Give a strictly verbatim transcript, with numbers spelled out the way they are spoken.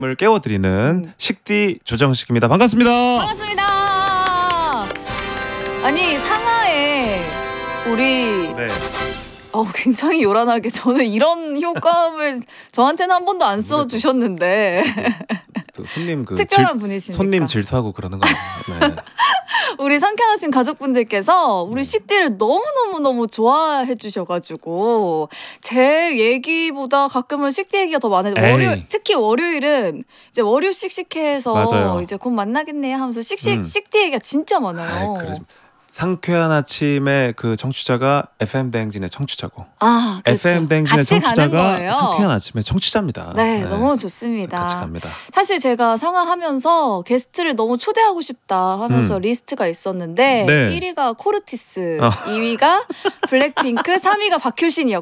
을 깨워드리는 음. 식디 조정식입니다. 반갑습니다. 반갑습니다. 아니 상하에 우리 네. 어, 굉장히 요란하게 저는 이런 효과음을 저한테는 한 번도 안 써주셨는데 또 손님 그 특별한 질, 분이시니까 손님 질투하고 그러는 거예요. 네. 우리 상쾌한 아침 가족분들께서 우리 식디를 너무너무너무 좋아해 주셔가지고 제 얘기보다 가끔은 식디 얘기가 더 많아요. 월요, 특히 월요일은 이제 월요 씩씩해서 맞아요. 이제 곧 만나겠네 하면서 씩씩 음. 식디 얘기가 진짜 많아요. 아이, 그래. 상쾌한 아침의 그 청취자가 에프엠 대행진의 청취자고, 아, 그렇죠. 에프엠 대행진의 같이 가는 청취자가 거예요. 상쾌한 아침의 청취자입니다. 네, 네, 너무 좋습니다. 같이 갑니다. 사실 제가 상하하면서 게스트를 너무 초대하고 싶다 하면서 음. 리스트가 있었는데 네. 일 위가 코르티스, 어. 이 위가 블랙핑크, 삼 위가 박효신이었고